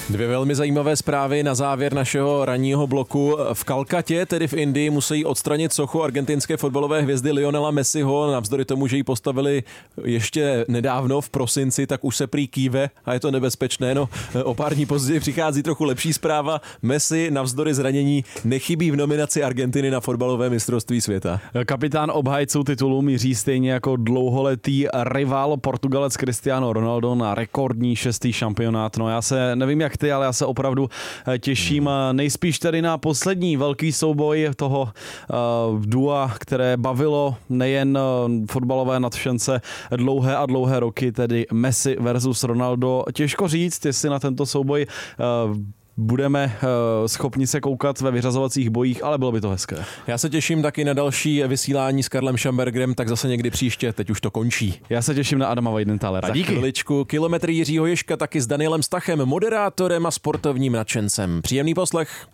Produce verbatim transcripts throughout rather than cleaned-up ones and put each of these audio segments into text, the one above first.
Dvě velmi zajímavé zprávy na závěr našeho ranního bloku. V Kalkatě, tedy v Indii, musí odstranit sochu argentinské fotbalové hvězdy Lionela Messiho. Navzdory tomu, že ji postavili ještě nedávno v prosinci, tak už se prý kýve a je to nebezpečné. No, o pár dní později přichází trochu lepší zpráva. Messi navzdory zranění nechybí v nominaci Argentiny na fotbalové mistrovství světa. Kapitán obhájců titulu míří stejně jako dlouholetý rival Portugalec Cristiano Ronaldo na rekordní šestý šampionát. No já se nevím jak ty, ale já se opravdu těším nejspíš tedy na poslední velký souboj toho uh, dua, které bavilo nejen uh, fotbalové nadšence dlouhé a dlouhé roky, tedy Messi versus Ronaldo. Těžko říct, jestli na tento souboj uh, budeme uh, schopni se koukat ve vyřazovacích bojích, ale bylo by to hezké. Já se těším taky na další vysílání s Karlem Šambergerem, tak zase někdy příště, teď už to končí. Já se těším na Adama Weidenthalera. Za chviličku kilometry Jiřího Ježka taky s Danielem Stachem, moderátorem a sportovním nadšencem. Příjemný poslech.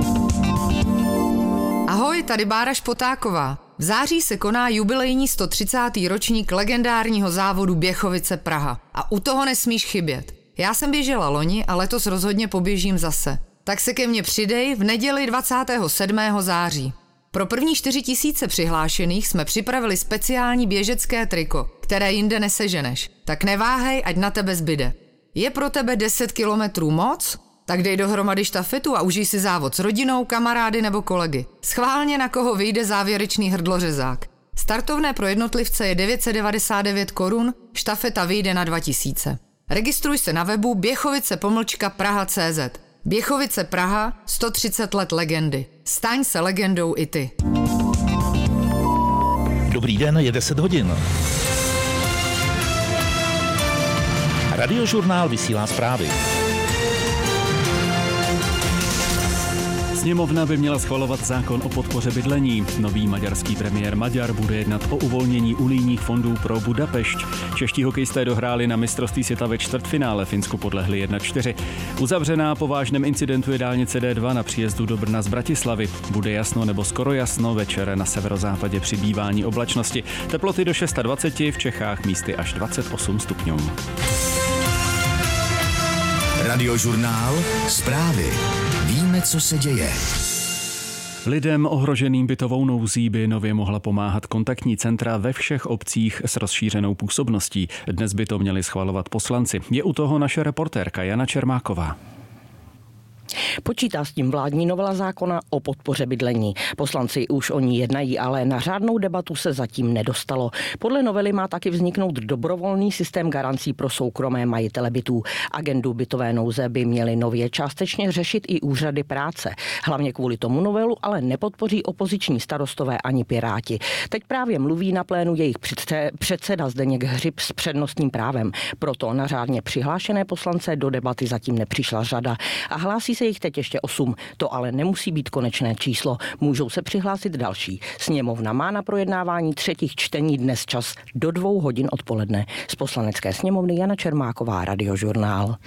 Ahoj, tady Bára Špotáková. V září se koná jubilejní sto třicátý ročník legendárního závodu Běchovice Praha. A u toho nesmíš chybět. Já jsem běžela loni a letos rozhodně poběžím zase. Tak se ke mně přidej v neděli dvacátého sedmého září. Pro první čtyři tisíce přihlášených jsme připravili speciální běžecké triko, které jinde neseženeš. Tak neváhej, ať na tebe zbyde. Je pro tebe deset kilometrů moc? Tak dej dohromady štafetu a užij si závod s rodinou, kamarády nebo kolegy. Schválně, na koho vyjde závěrečný hrdlořezák. Startovné pro jednotlivce je devět set devadesát devět korun, štafeta vyjde na dva tisíce. Registruj se na webu běchovice pomlčka praha tečka cé zet. Běchovice Praha, sto třicet let legendy. Staň se legendou i ty. Dobrý den, je deset hodin. Radiožurnál vysílá zprávy. Sněmovna by měla schvalovat zákon o podpoře bydlení. Nový maďarský premiér Maďar bude jednat o uvolnění unijních fondů pro Budapešť. Čeští hokejisté dohráli na mistrovství světa ve čtvrtfinále, Finsku podlehli jedna čtyři. Uzavřená po vážném incidentu je dálnice dé dva na příjezdu do Brna z Bratislavy. Bude jasno nebo skoro jasno, večer na severozápadě přibývání oblačnosti. Teploty do dvacet šest, v Čechách místy až dvacet osm stupňů. Radiožurnál zprávy. Víme, co se děje. Lidem ohroženým bytovou nouzí by nově mohla pomáhat kontaktní centra ve všech obcích s rozšířenou působností. Dnes by to měli schvalovat poslanci. Je u toho naše reportérka Jana Čermáková. Počítá s tím vládní novela zákona o podpoře bydlení. Poslanci už o ní jednají, ale na řádnou debatu se zatím nedostalo. Podle novely má taky vzniknout dobrovolný systém garancí pro soukromé majitele bytů. Agendu bytové nouze by měly nově částečně řešit i úřady práce. Hlavně kvůli tomu novelu ale nepodpoří opoziční starostové ani piráti. Teď právě mluví na plénu jejich předseda Zdeněk Hřib s přednostním právem. Proto na řádně přihlášené poslance do debaty zatím nepřišla řada a hlásí se jich teď ještě osm. To ale nemusí být konečné číslo. Můžou se přihlásit další. Sněmovna má na projednávání třetích čtení dnes čas do dvou hodin odpoledne. Z Poslanecké sněmovny Jana Čermáková, Radiožurnál.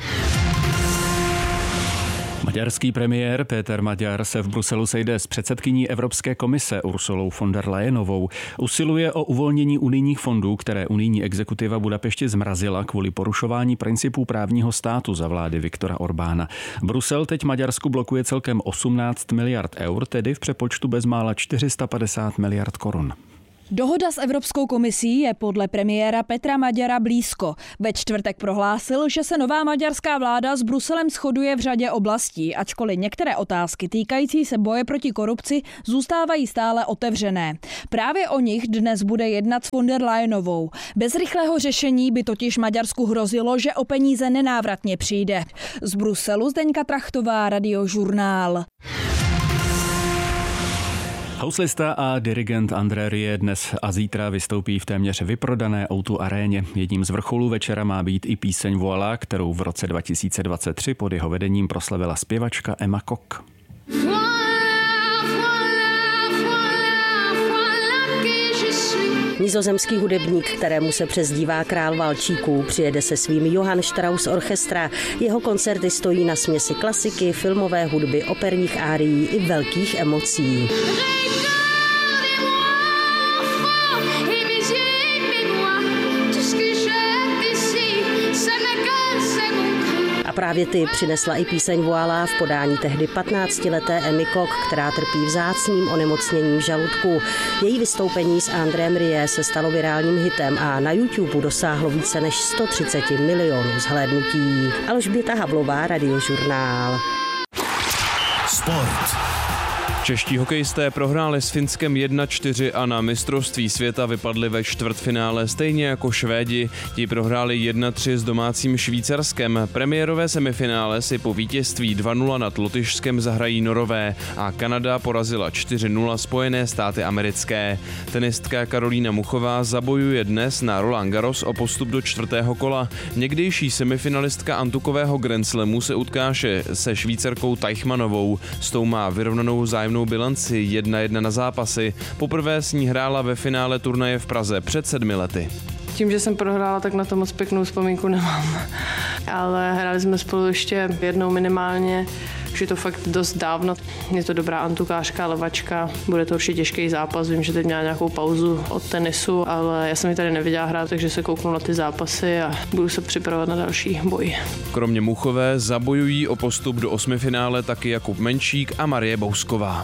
Maďarský premiér Péter Maďar se v Bruselu sejde s předsedkyní Evropské komise Ursulou von der Leyenovou. Usiluje o uvolnění unijních fondů, které unijní exekutiva Budapešti zmrazila kvůli porušování principů právního státu za vlády Viktora Orbána. Brusel teď Maďarsku blokuje celkem osmnáct miliard eur, tedy v přepočtu bezmála čtyři sta padesát miliard korun. Dohoda s Evropskou komisí je podle premiéra Petra Maďara blízko. Ve čtvrtek prohlásil, že se nová maďarská vláda s Bruselem shoduje v řadě oblastí, ačkoliv některé otázky týkající se boje proti korupci zůstávají stále otevřené. Právě o nich dnes bude jednat s von der Leyenovou. Bez rychlého řešení by totiž Maďarsku hrozilo, že o peníze nenávratně přijde. Z Bruselu Zdeňka Trachtová, Radiožurnál. Houslista a dirigent André Rieu dnes a zítra vystoupí v téměř vyprodané ó dva aréně. Jedním z vrcholů večera má být i píseň Voilà, kterou v roce dva tisíce dvacet tři pod jeho vedením proslavila zpěvačka Emma Kok. Nizozemský hudebník, kterému se přezdívá král valčíků, přijede se svým Johann Strauss Orchestra. Jeho koncerty stojí na směsi klasiky, filmové hudby, operních árií i velkých emocí. Právě ty přinesla i píseň Voila v podání tehdy patnáctileté Emmy Kok, která trpí vzácným onemocněním žaludku. Její vystoupení s Andrem Rie se stalo virálním hitem a na YouTube dosáhlo více než sto třicet milionů zhlédnutí. Alžběta Havlová, Radiožurnál. Sport. Čeští hokejisté prohráli s Finskem jedna čtyři a na mistrovství světa vypadli ve čtvrtfinále stejně jako Švédi. Ti prohráli jedna tři s domácím Švýcarskem. Premiérové semifinále si po vítězství dva nula nad Lotyšskem zahrají Norové a Kanada porazila čtyři nula Spojené státy americké. Tenistka Karolína Muchová zabojuje dnes na Roland Garros o postup do čtvrtého kola. Někdejší semifinalistka antukového Grand Slamu se utkáše se Švýcarkou Teichmannovou. S tou má vyrovnanou zájemnou bilanci jedna jedna na zápasy. Poprvé s ní hrála ve finále turnaje v Praze před sedmi lety. Tím, že jsem prohrála, tak na to moc pěknou vzpomínku nemám. Ale hráli jsme spolu ještě jednou minimálně. Už je to fakt dost dávno. Je to dobrá antukářka, levačka. Bude to určitě těžký zápas. Vím, že teď měla nějakou pauzu od tenisu, ale já jsem ji tady neviděla hrát, takže se kouknu na ty zápasy a budu se připravovat na další boj. Kromě Muchové zabojují o postup do osmifinále taky Jakub Menšík a Marie Bousková.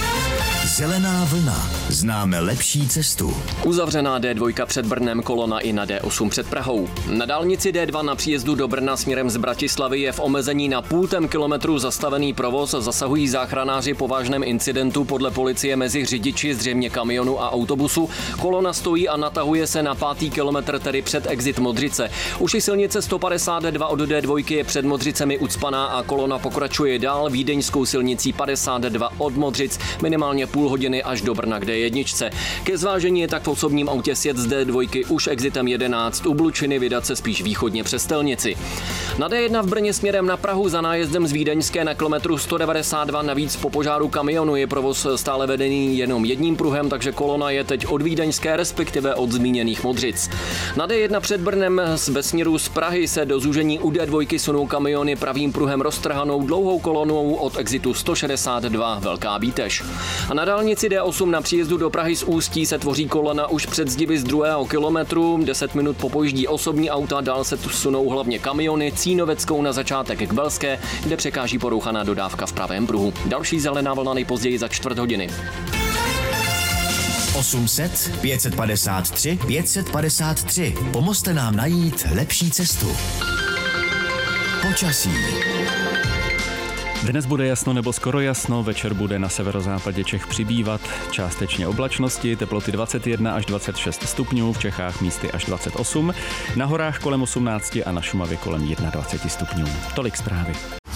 Zelená vlna. Známe lepší cestu. Uzavřená D dva před Brnem, kolona i na D osm před Prahou. Na dálnici D dva na příjezdu do Brna směrem z Bratislavy je v omezení na půltém kilometru zastavený provoz. Zasahují záchranáři po vážném incidentu podle policie mezi řidiči zřejmě kamionu a autobusu. Kolona stojí a natahuje se na pátý kilometr, tedy před exit Modřice. Už i silnice sto padesát dva od D dva je před Modřicemi ucpaná a kolona pokračuje dál vídeňskou silnicí padesát dva od Modřic, minimálně půl hodiny až do Brna k D jedna. Ke zvážení je tak v osobním autě sjet z D dva už exitem jedenáct u Blučiny, vydat se spíš východně přes Stelnici. Na D jedna v Brně směrem na Prahu za nájezdem z Vídeňské na kilometru sto devadesát dva navíc po požáru kamionu je provoz stále vedený jenom jedním pruhem, takže kolona je teď od Vídeňské, respektive od zmíněných Modřic. Na D jedna před Brnem ve směru z Prahy se do zúžení u D dva sunou kamiony pravým pruhem roztrhanou dlouhou kolonou od exitu sto šedesát dva Velká Bíteš. A na dálnici D osm na příjezdu do Prahy z Ústí se tvoří kolona už před zdivy z druhého kilometru. deset minut popojíždí osobní auta, dál se tu sunou hlavně kamiony, Cínoveckou na začátek k Belské, kde překáží porouchaná dodávka v pravém pruhu. Další zelená vlna nejpozději za čtvrt hodiny. osm set, pět set padesát tři, pět set padesát tři. Pomozte nám najít lepší cestu. Počasí. Dnes bude jasno nebo skoro jasno, večer bude na severozápadě Čech přibývat, částečně oblačnosti, teploty dvacet jedna až dvacet šest stupňů, v Čechách místy až dvacet osm, na horách kolem osmnáct a na Šumavě kolem dvacet jedna stupňů. Tolik zprávy.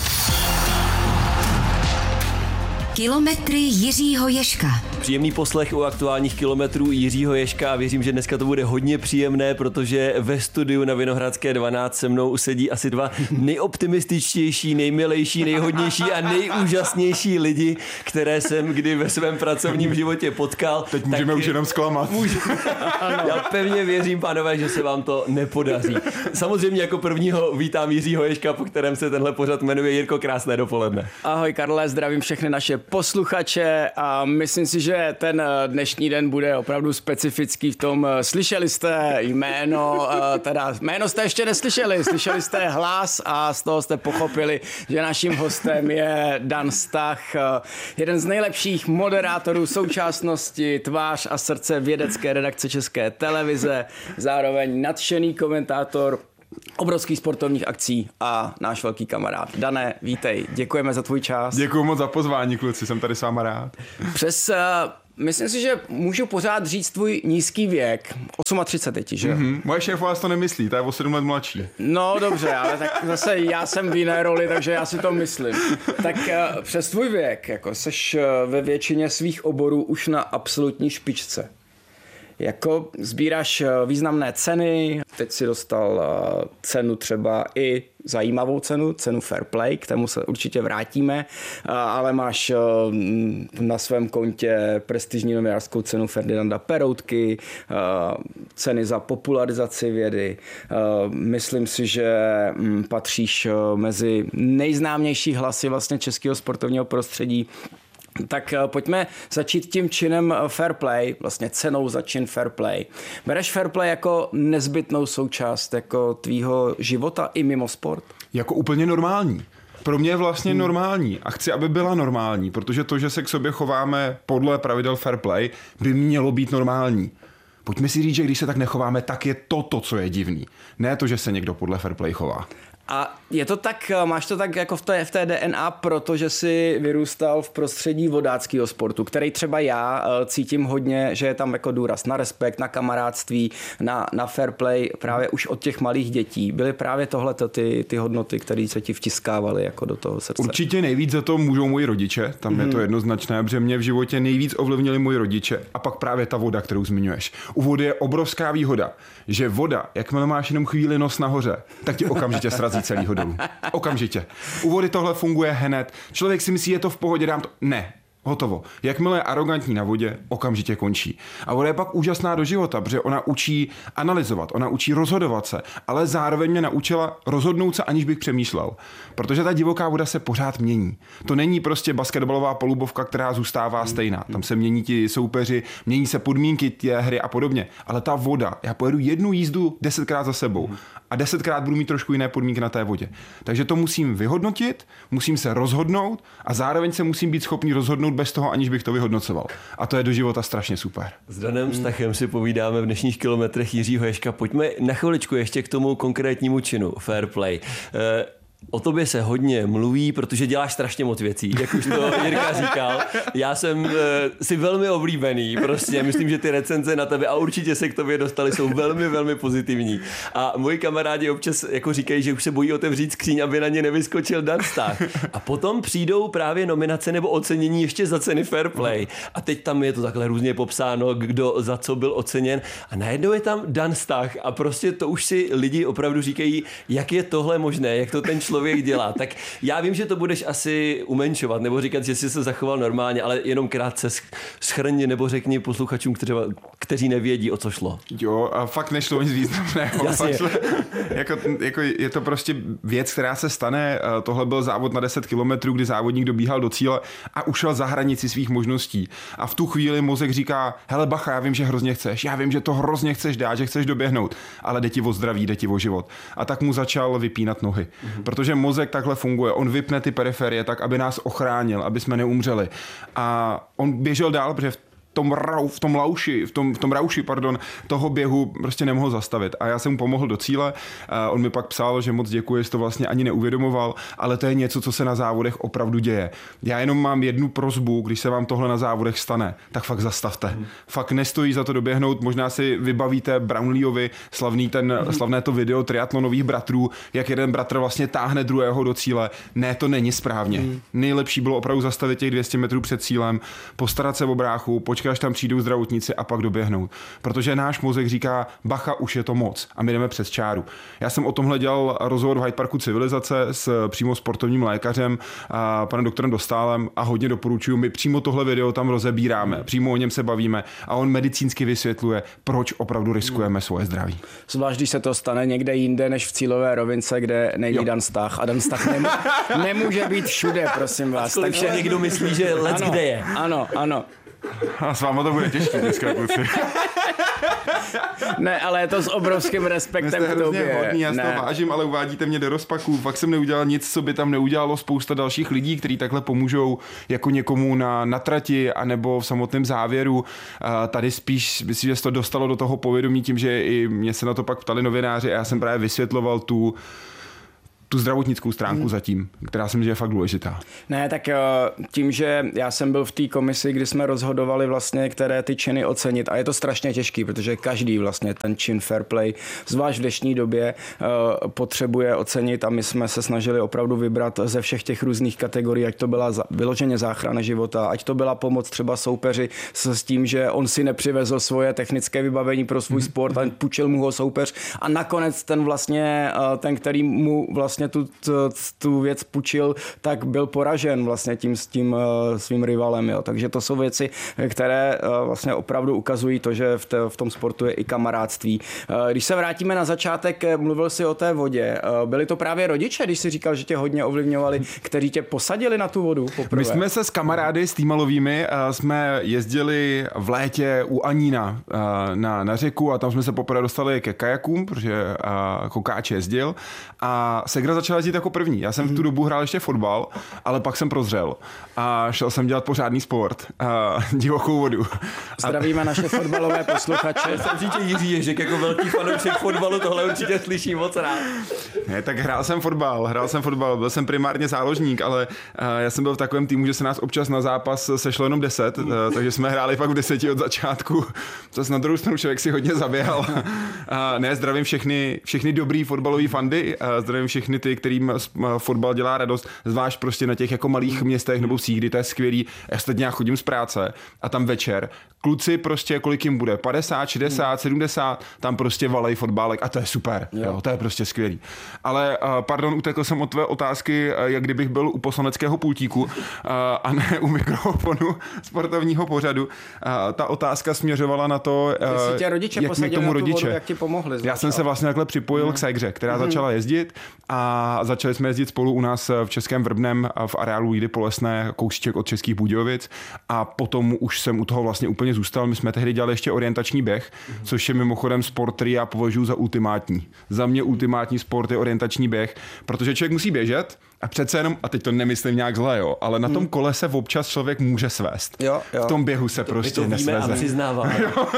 Kilometry Jiřího Ježka. Příjemný poslech u aktuálních kilometrů Jiřího Ježka a věřím, že dneska to bude hodně příjemné, protože ve studiu na Vinohradské dvanáct se mnou sedí asi dva nejoptimističtější, nejmilejší, nejhodnější a nejúžasnější lidi, které jsem kdy ve svém pracovním životě potkal. Teď můžeme tak už jenom zklamat. Může... Já pevně věřím, pánové, že se vám to nepodaří. Samozřejmě jako prvního vítám Jiřího Ježka, po kterém se tenhle pořad jmenuje. Jirko, krásné dopoledne. Ahoj Karle, zdravím všechny naše posluchače a myslím si, že ten dnešní den bude opravdu specifický v tom, slyšeli jste jméno, teda jméno jste ještě neslyšeli, slyšeli jste hlas a z toho jste pochopili, že naším hostem je Dan Stach, jeden z nejlepších moderátorů současnosti, tvář a srdce vědecké redakce České televize, zároveň nadšený komentátor obrovských sportovních akcí a náš velký kamarád. Dané, vítej, děkujeme za tvůj čas. Děkuji moc za pozvání, kluci, jsem tady s váma rád. Přes, uh, myslím si, že můžu pořád říct tvůj nízký věk, třicet osm teď, že? Mm-hmm. Moje šéf vás to nemyslí, ta je o sedm let mladší. No dobře, ale tak zase já jsem v jiné roli, takže já si to myslím. Tak uh, přes tvůj věk, jako seš uh, ve většině svých oborů už na absolutní špičce. Jako sbíráš významné ceny, teď si dostal cenu třeba i zajímavou cenu, cenu Fair Play, k tomu se určitě vrátíme, ale máš na svém kontě prestižní novinářskou cenu Ferdinanda Peroutky, ceny za popularizaci vědy. Myslím si, že patříš mezi nejznámější hlasy vlastně českého sportovního prostředí. Tak pojďme začít tím činem Fair Play, vlastně cenou za čin Fair Play. Bereš Fair Play jako nezbytnou součást jako tvýho života i mimo sport? jako úplně normální. Pro mě je vlastně hmm. normální a chci, aby byla normální, protože to, že se k sobě chováme podle pravidel fair play, by mělo být normální. Pojďme si říct, že když se tak nechováme, tak je to to, co je divný. Ne to, že se někdo podle fair play chová. A je to tak, máš to tak jako v té, v té D N A, protože jsi vyrůstal v prostředí vodáckého sportu, který třeba já cítím hodně, že je tam jako důraz na respekt, na kamarádství, na, na fair play právě už od těch malých dětí. Byly právě tohleto ty, ty hodnoty, které se ti vtiskávaly jako do toho srdce. Určitě nejvíc za to můžou moji rodiče, tam mm-hmm. je to jednoznačné, protože mě v životě nejvíc ovlivnili moji rodiče a pak právě ta voda, kterou zmiňuješ. U vody je obrovská výhoda, že voda, jakmile máš jenom chvíli nos nahoře, tak ti okamžitě srazí celýho dolů. Okamžitě. U vody tohle funguje hned. Člověk si myslí, je to v pohodě, dám to. Ne. Hotovo. Jakmile je arrogantní na vodě, okamžitě končí. A voda je pak úžasná do života, protože ona učí analyzovat, ona učí rozhodovat se, ale zároveň mě naučila rozhodnout se, aniž bych přemýšlel. Protože ta divoká voda se pořád mění. To není prostě basketbalová polubovka, která zůstává stejná. Tam se mění ti soupeři, mění se podmínky té hry a podobně. Ale ta voda, já pojedu jednu jízdu desetkrát za sebou a desetkrát budu mít trošku jiné podmínky na té vodě. Takže to musím vyhodnotit, musím se rozhodnout a zároveň se musím být schopný rozhodnout bez toho, aniž bych to vyhodnocoval. A to je do života strašně super. S Danem Stachem si povídáme v dnešních kilometrech Jiřího Ježka. Pojďme na chviličku ještě k tomu konkrétnímu činu fair play. E- O tobě se hodně mluví, protože děláš strašně moc věcí, jak už to Jirka říkal. Já jsem e, si velmi oblíbený, prostě myslím, že ty recenze na tebe a určitě se k tobě dostali, jsou velmi, velmi pozitivní. A moji kamarádi občas jako říkají, že už se bojí otevřít skříň, aby na ně nevyskočil Dan Stach. A potom přijdou právě nominace nebo ocenění ještě za ceny fair play. A teď tam je to takhle různě popsáno, kdo za co byl oceněn. A najednou je tam Dan Stach a prostě to už si lidi opravdu říkají, jak je tohle možné, jak to ten člověk člověk dělá. Tak já vím, že to budeš asi umenšovat nebo říkat, že jsi se zachoval normálně, ale jenom krátce shrň nebo řekni posluchačům, kteří, kteří nevědí, o co šlo. Jo, a fakt nešlo nic významného. jako, jako je to prostě věc, která se stane. Tohle byl závod na deset kilometrů, kdy závodník dobíhal do cíle a ušel za hranici svých možností. A v tu chvíli mozek říká, hele bacha, já vím, že hrozně chceš, já vím, že to hrozně chceš dát, že chceš doběhnout, ale jde ti o zdraví, jde ti o život. A tak mu začal vypínat nohy. Mm-hmm. Protože mozek takhle funguje. On vypne ty periferie tak, aby nás ochránil, aby jsme neumřeli. A on běžel dál, protože v tom, rau, v tom lauši, v tom, v tom rauši, pardon, toho běhu prostě nemohl zastavit. A já jsem mu pomohl do cíle. On mi pak psal, že moc děkuji, že to vlastně ani neuvědomoval, ale to je něco, co se na závodech opravdu děje. Já jenom mám jednu prosbu, když se vám tohle na závodech stane, tak fakt zastavte. Hmm. Fakt nestojí za to doběhnout. Možná si vybavíte Brownleeovi slavný ten, hmm. slavné to video triatlonových bratrů, jak jeden bratr vlastně táhne druhého do cíle. Ne, to není správně. Hmm. Nejlepší bylo opravdu zastavit těch dvě stě metrů před cílem, postarat se o bráchu, počkat, až tam přijdou zdravotníci a pak doběhnout. Protože náš mozek říká, bacha, už je to moc a my jdeme přes čáru. Já jsem o tomhle dělal rozhovor v Hyde Parku Civilizace s přímo sportovním lékařem, a panem doktorem Dostálem a hodně doporučuju. My přímo tohle video tam rozebíráme, přímo o něm se bavíme a on medicínsky vysvětluje, proč opravdu riskujeme svoje zdraví. Zvlášť, když se to stane někde jinde než v cílové rovince, kde není jo. Dan Stach. A Dan Stach nemů- nemůže být všude, prosím vás. Takže někdo myslí, že let ano, kde je. Ano, ano. A s váma to bude těžké dneska, kluci. Ne, ale je to s obrovským respektem k tobě. Hodný, já to vážím, ale uvádíte mě do rozpaků. Fakt jsem neudělal nic, co by tam neudělalo spousta dalších lidí, kteří takhle pomůžou jako někomu na, na trati anebo v samotném závěru. A tady spíš, myslím, že se to dostalo do toho povědomí tím, že i mě se na to pak ptali novináři a já jsem právě vysvětloval tu tu zdravotnickou stránku hmm. zatím, která si myslím, že je fakt důležitá. Ne, tak tím, že já jsem byl v té komisi, kdy jsme rozhodovali vlastně, které ty činy ocenit a je to strašně těžký, protože každý vlastně ten čin fair play, zvlášť v dnešní době, potřebuje ocenit a my jsme se snažili opravdu vybrat ze všech těch různých kategorií, ať to byla vyloženě záchrana života, ať to byla pomoc třeba soupeři s tím, že on si nepřivezl svoje technické vybavení pro svůj sport a půjčil mu ho soupeř a nakonec ten vlastně, ten, který mu vlastně Tu, tu, tu věc půjčil, tak byl poražen vlastně tím s tím uh, svým rivalem. Jo. Takže to jsou věci, které uh, vlastně opravdu ukazují to, že v, te, v tom sportu je i kamarádství. Uh, když se vrátíme na začátek, mluvil jsi o té vodě. Uh, byli to právě rodiče, když jsi říkal, že tě hodně ovlivňovali, kteří tě posadili na tu vodu poprvé? My jsme se s kamarády, s Týmalovými, uh, jsme jezdili v létě u Anína uh, na, na řeku a tam jsme se poprvé dostali ke kajakům, protože uh, kokáč jezdil a se Segra začala jezdit jako první. Já jsem v tu dobu hrál ještě fotbal, ale pak jsem prozřel a šel jsem dělat pořádný sport, a divokou vodu. Zdravíme a... naše fotbalové posluchače. Já jsem určitě Jiří Ježek, jako velký fanoušek fotbalu, tohle určitě slyším moc rád. Ne, tak hrál jsem fotbal, hrál jsem fotbal, byl jsem primárně záložník, ale uh, já jsem byl v takovém týmu, že se nás občas na zápas sešlo jenom deset, uh, takže jsme hráli fakt v deseti od začátku. Zase na druhou stranu člověk si hodně zaběhal. Uh, ne, zdravím všechny, všechny dobrý fotbalový fandy, uh, zdravím všechny ty, kterým uh, fotbal dělá radost, zvlášť prostě na těch jako malých městech nebo vsích, kdy to je skvělý. Já stejně chodím z práce a tam večer kluci prostě, kolik jim bude, padesát, šedesát, sedmdesát, tam prostě valej fotbálek a to je super, jo. Jo, to je prostě skvělý. Ale, uh, pardon, utekl jsem od tvé otázky, uh, jak kdybych byl u poslaneckého pultíku uh, a ne u mikrofonu sportovního pořadu. Uh, ta otázka směřovala na to, uh, tě rodiče jak mi k tomu rodiče. Vodu, jak ti pomohli. Já jsem se vlastně takhle připojil hmm. k Segře, která hmm. začala jezdit a začali jsme jezdit spolu u nás v Českém Vrbném v areálu Jídy Polesné, kousíček od Českých Budějovic a potom už jsem u toho vlastně úplně zůstal. My jsme tehdy dělali ještě orientační běh, mm-hmm. což je mimochodem sport, který já považuji za ultimátní. Za mě ultimátní sport je orientační běh, protože člověk musí běžet a přece jenom, a teď to nemyslím nějak zle, jo, ale na tom kole se občas člověk může svést. Jo, jo. V tom běhu se to, prostě to nesveze. Víme a přiznáváme.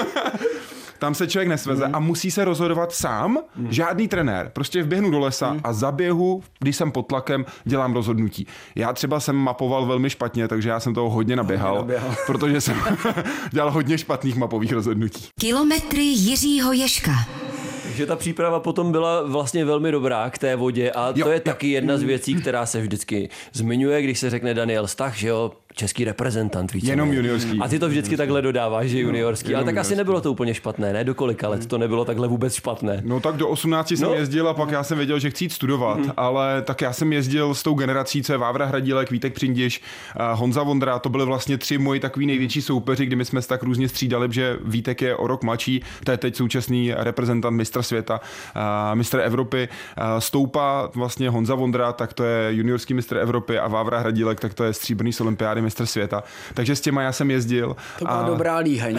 Tam se člověk nesveze mm. a musí se rozhodovat sám, mm. žádný trenér. Prostě vběhnu do lesa mm. a za běhu, když jsem pod tlakem, dělám rozhodnutí. Já třeba jsem mapoval velmi špatně, takže já jsem toho hodně naběhal, hodně naběhal. protože jsem dělal hodně špatných mapových rozhodnutí. Kilometry Jiřího Ježka. Takže ta příprava potom byla vlastně velmi dobrá k té vodě a jo, to je jo. taky jedna z věcí, která se vždycky zmiňuje, když se řekne Daniel Stach, že jo, český reprezentant. Více, jenom ne? Juniorský. A ty to vždycky takhle dodáváš, že juniorský. No, ale tak juniorský. Asi nebylo to úplně špatné, ne? Do kolika let to nebylo takhle vůbec špatné. No tak do osmnácti jsem no. jezdil a pak já jsem věděl, že chci jít studovat, mm. ale tak já jsem jezdil s tou generací, co je Vávra Hradílek, Vítek Přindiš, Honza Vondra, to byly vlastně tři moji takový největší soupeři, kdy my jsme se tak různě střídali, že Vítek je o rok mladší, to je teď současný reprezentant mistra světa, mistr Evropy, Stoupa vlastně Honza Vondra, tak to je juniorský mistr Evropy a Vávra Hradílek, tak to je stříbrný z olympiády mistr světa. Takže s těma já jsem jezdil. To byla a... dobrá líheň.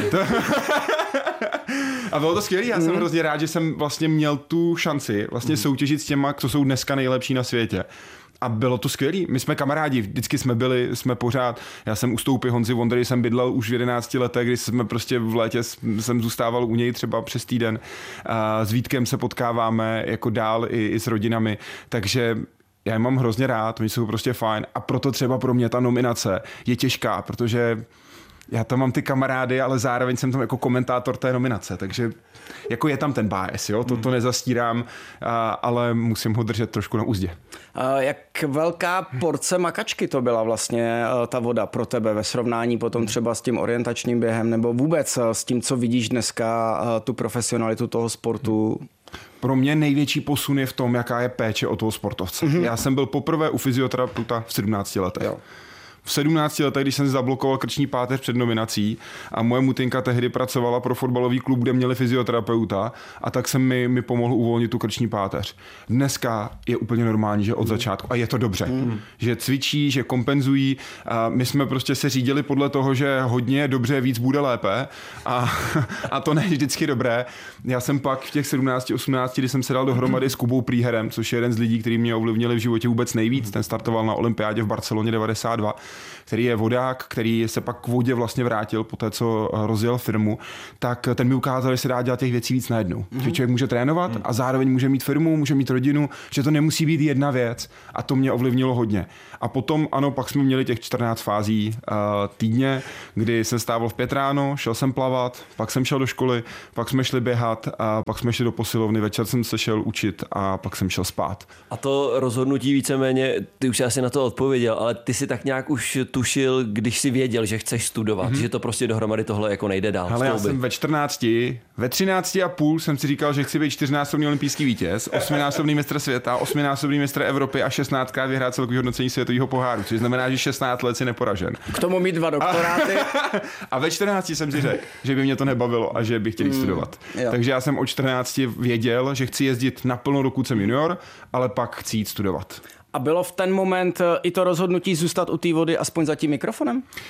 A bylo to skvělé, já jsem mm. hrozně rád, že jsem vlastně měl tu šanci vlastně mm. soutěžit s těma, co jsou dneska nejlepší na světě. A bylo to skvělý. My jsme kamarádi, vždycky jsme byli, jsme pořád. Já jsem u Stoupy Honzy Vondry jsem bydlel už v jedenácti letech, kdy jsme prostě v létě jsem zůstával u něj třeba přes týden. A s Vítkem se potkáváme jako dál i, i s rodinami, takže já je mám hrozně rád, oni jsou prostě fajn a proto třeba pro mě ta nominace je těžká, protože já tam mám ty kamarády, ale zároveň jsem tam jako komentátor té nominace, takže jako je tam ten bias, jo, to, to nezastírám, a, ale musím ho držet trošku na úzdě. Jak velká porce makačky to byla vlastně ta voda pro tebe ve srovnání potom třeba s tím orientačním během nebo vůbec s tím, co vidíš dneska, tu profesionalitu toho sportu? Pro mě největší posun je v tom, jaká je péče o toho sportovce. Mm-hmm. Já jsem byl poprvé u fyzioterapeuta v sedmnácti letech. Jo. V sedmnácti letech, když jsem zablokoval krční páteř před nominací a moje mutinka tehdy pracovala pro fotbalový klub, kde měli fyzioterapeuta a tak jsem mi, mi pomohl uvolnit tu krční páteř. Dneska je úplně normální, že od začátku, a je to dobře, mm. že cvičí, že kompenzují. A my jsme prostě se řídili podle toho, že hodně dobře, víc bude lépe a, a to není vždycky dobré. Já jsem pak v těch sedmnácti osmnácti, kdy jsem se dal dohromady s Kubou Prýherem, což je jeden z lidí, který mě ovlivnili v životě vůbec nejvíc. Ten startoval na olympiádě v Barceloně devadesát dva. Který je vodák, který se pak k vodě vlastně vrátil po té, co rozjel firmu, tak ten mi ukázal, že se dá dělat těch věcí víc najednou. Mm-hmm. Že člověk může trénovat mm. a zároveň může mít firmu, může mít rodinu, že to nemusí být jedna věc a to mě ovlivnilo hodně. A potom, ano, pak jsme měli těch čtrnáct fází uh, týdně, kdy jsem stával v pět ráno, šel jsem plavat, pak jsem šel do školy, pak jsme šli běhat a pak jsme šli do posilovny, večer jsem se šel učit a pak jsem šel spát. A to rozhodnutí víceméně, ty už asi na to odpověděl, ale ty si tak nějak už tušil, když si věděl, že chceš studovat, mm-hmm. že to prostě dohromady tohle jako nejde dál. Ale já jsem ve čtrnácti, ve třinácti a půl jsem si říkal, že chci být čtyřnásobný olympijský vítěz, osminásobný mistr světa, osminásobný mistr Evropy a šestnáctkrát vyhrát celkový hodnocení světového poháru, což znamená, že šestnáct let si neporažen. K tomu mít dva doktoráty. A, a ve čtrnácti jsem si řekl, že by mě to nebavilo a že bych chtěl mm, studovat. Jo. Takže já jsem od čtrnácti věděl, že chci jezdit naplno, dokud jsem junior, ale pak chci jít studovat. A bylo v ten moment i to rozhodnutí zůstat u té vody aspoň za tím mikrofonem?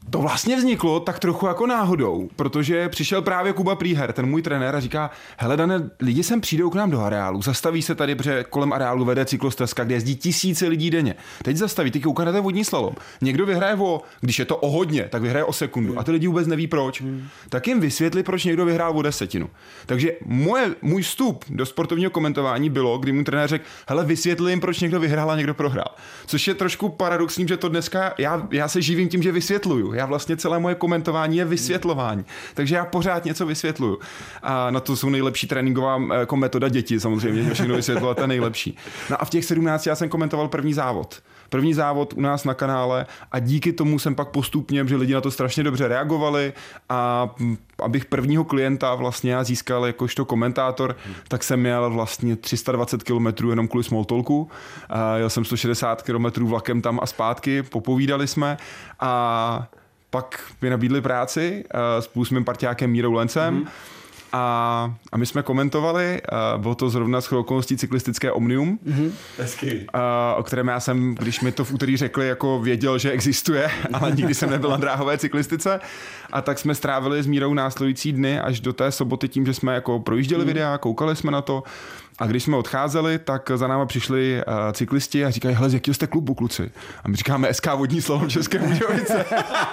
To vlastně vzniklo tak trochu jako náhodou, protože přišel právě Kuba Prýher, ten můj trenér, a říká, hele Dane, lidi sem přijdou k nám do areálu, zastaví se tady, protože kolem areálu vede cyklostezka, kde jezdí tisíce lidí denně. Teď zastaví, teď kouká na ten vodní slalom. Někdo vyhraje o, když je to o hodně, tak vyhraje o sekundu a ty lidi vůbec neví proč. Hmm. Tak jim vysvětli, proč někdo vyhrál o desetinu. Takže moje, můj vstup do sportovního komentování bylo, kdy můj trenér řekl, hele, vysvětli jim, proč někdo vyhrál a někdo prohrál. Což je trošku paradoxní, že to dneska já, já se živím tím, že vysvětluju. Já vlastně celé moje komentování je vysvětlování. Takže já pořád něco vysvětluju. A na to jsou nejlepší tréninková jako metoda děti, samozřejmě, že všechno vysvětlovat je nejlepší. No a v těch sedmnácti já jsem komentoval první závod. První závod u nás na kanále a díky tomu jsem pak postupně, že lidi na to strašně dobře reagovali a abych prvního klienta vlastně já získal jakožto komentátor, hmm. tak jsem měl vlastně tři sta dvacet kilometrů jenom kvůli small talku. Jel jsem sto šedesát kilometrů vlakem tam a zpátky, popovídali jsme a pak mi nabídli práci spolu s mým parťákem Mírou Lencem. Hmm. A, a my jsme komentovali, uh, bylo to zrovna shodou okolností cyklistické Omnium, mm-hmm. uh, o kterém já jsem, když mi to v úterý řekli, jako věděl, že existuje, ale nikdy jsem nebyl na dráhové cyklistice. A tak jsme strávili s Mírou následující dny až do té soboty tím, že jsme jako projížděli mm. videa, koukali jsme na to. A když jsme odcházeli, tak za náma přišli uh, cyklisti a říkají, hele, z jakého jste klubu, kluci? A my říkáme S K Vodní slalom České Budějovice.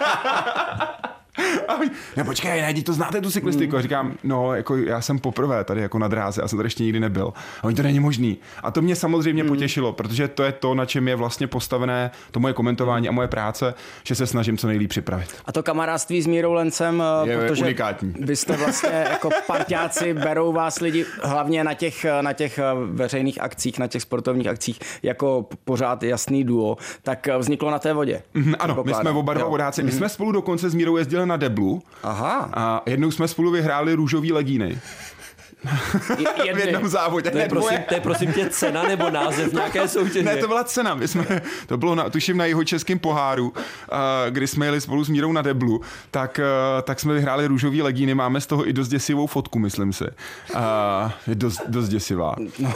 A my, ne, počkej, ne, to znáte tu cyklistiku. A říkám, no, jako já jsem poprvé tady jako na dráze, já jsem tady ještě nikdy nebyl. A oni, to není možný. A to mě samozřejmě mm. potěšilo, protože to je to, na čem je vlastně postavené to moje komentování a moje práce, že se snažím co nejlíp připravit. A to kamarádství s Mírou Lencem, je protože unikátní. Vy jste vlastně jako parťáci, berou vás lidi hlavně na těch, na těch veřejných akcích, na těch sportovních akcích jako pořád jasný duo, tak vzniklo na té vodě. Mm, ano, my jsme oba dva vodáci. My jsme spolu dokonce s Mírou jezdili na deblu. Aha. A jednou jsme spolu vyhráli růžový legíny. v jednom závodě. To je, prosím, to je prosím tě cena nebo název nějaké soutěže? Ne, to byla cena. My jsme, to bylo na, tuším na jihočeském poháru, uh, kdy jsme jeli spolu s Mírou na deblu, tak, uh, tak jsme vyhráli růžový legíny. Máme z toho i dost děsivou fotku, myslím si. Uh, je dost, dost děsivá. No.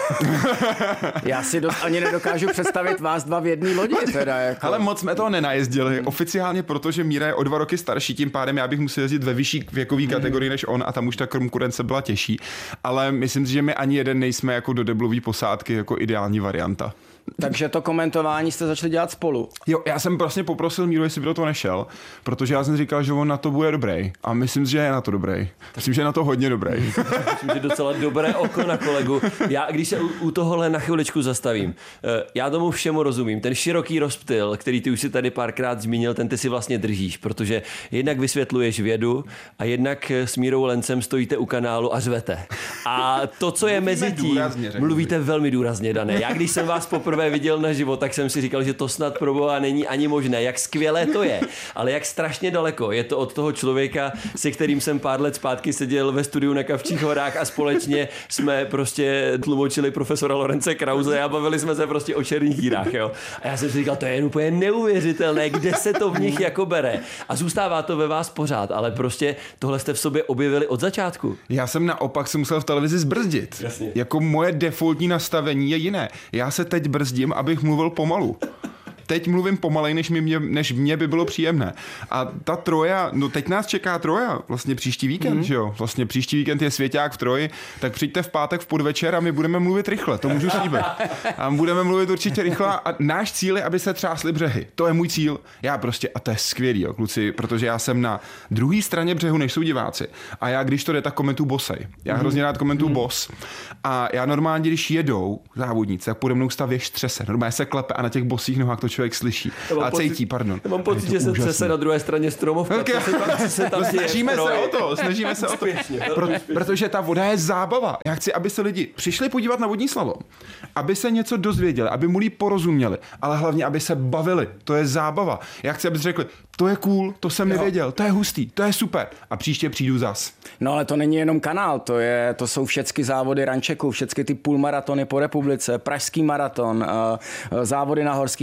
Já si dost ani nedokážu představit vás dva v jedné lodi. Teda jako. Ale moc jsme toho nenajezdili. Oficiálně, protože Míra je o dva roky starší, tím pádem já bych musel jezdit ve vyšší věkové kategorii než on a tam už ta konkurence byla těžší. Ale myslím si, že my ani jeden nejsme jako do deblové posádky jako ideální varianta. Takže to komentování jste začali dělat spolu. Jo, já jsem prostě poprosil Míru, jestli by do toho nešel, protože já jsem říkal, že on na to bude dobrý. A myslím, že je na to dobrý. Myslím, že je na to hodně dobrý. Myslím, že docela dobré oko na kolegu. Já, když se u, u tohohle na chviličku zastavím, já tomu všemu rozumím. Ten široký rozptyl, který ty už si tady párkrát zmínil, ten ty si vlastně držíš, protože jednak vysvětluješ vědu a jednak s Mírou Lencem stojíte u kanálu a řvete. A to, co je mezi tím, mluvíte velmi důrazně, Dané. Já když jsem vás poprvé viděl naživo, tak jsem si říkal, že to snad pro boha není ani možné. Jak skvělé to je, ale jak strašně daleko je to od toho člověka, se kterým jsem pár let zpátky seděl ve studiu na Kavčích horách a společně jsme prostě tlumočili profesora Lorence Krause a bavili jsme se prostě o černých dírách, jo. A já jsem si říkal, to je úplně neuvěřitelné, kde se to v nich jako bere. A zůstává to ve vás pořád, ale prostě tohle jste v sobě objevili od začátku. Já jsem naopak se musel v televizi zbrzdit. Jasně. Jako moje defaultní nastavení je jiné. Já se teď brzdím, abych mluvil pomalu. Teď mluvím pomalej, než, mě, než mě by bylo příjemné. A ta Troja, no teď nás čeká Troja, vlastně příští víkend, mm. že jo? Vlastně příští víkend je Svěťák v Troji, tak přijďte v pátek v podvečer a my budeme mluvit rychle, to můžu slíbit. A budeme mluvit určitě rychle a náš cíl je, aby se třásly břehy. To je můj cíl. Já prostě, a to je skvělý, jo, kluci, protože já jsem na druhé straně břehu, než jsou diváci. A já, když to jde, tak komentuju bosej. Já mm. hrozně rád komentuju mm. bos. A já normálně, když jedou závodníci, tak pode mnou stav věž třese. Normálně se klepe a na těch bosích nohách to člověk slyší. A pocit, cítí, pardon. Mám pocit, že se třese na druhé straně stromovka. Okay. Se tam, se tam snažíme se o to, snažíme se o to. Pro, protože ta voda je zábava. Já chci, aby se lidi přišli podívat na vodní slalom, aby se něco dozvěděli, aby mu líp porozuměli, ale hlavně, aby se bavili. To je zábava. Já chci, aby řekli, to je cool, to jsem jo. nevěděl, to je hustý, to je super. A příště přijdu zas. No ale to není jenom kanál, to, je, to jsou všechny závody rančeků, všechny ty půlmaratony po republice, pražský maraton, závody na horských kolech v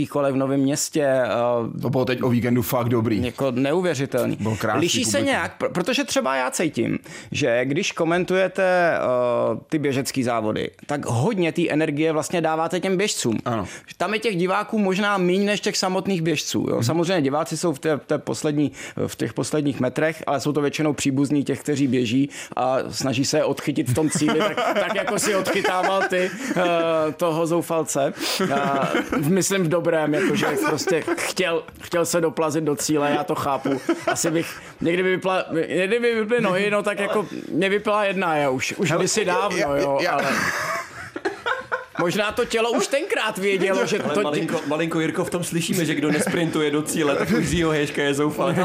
Novém Městě. To bylo teď o víkendu fakt dobrý. Jako neuvěřitelný. Liší se nějak, protože třeba já cítím, že když komentujete uh, ty běžecký závody, tak hodně té energie vlastně dáváte těm běžcům. Ano. Tam je těch diváků možná míň než těch samotných běžců. Jo? Hmm. Samozřejmě diváci jsou v, té, té poslední, v těch posledních metrech, ale jsou to většinou příbuzní těch, kteří běží a snaží se odchytit v tom cíli, tak, tak jako si odchytával ty uh, toho zoufalce. Uh, myslím v dobrém, jakože prostě chtěl, chtěl se doplazit do cíle, já to chápu. Asi bych, někdy by vypla, někdy by vyply nohy, no tak jako mě vypila jedna, já už, už kdysi dávno, jo, ale... Možná to tělo už tenkrát vědělo, že ale to... Malinko, malinko Jirko, v tom slyšíme, že kdo nesprintuje do cíle, tak Jiřího Ježka je zoufalý.